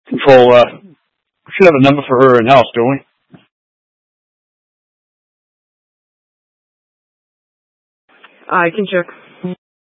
Control, we should have a number for her in-house, don't we? I can check.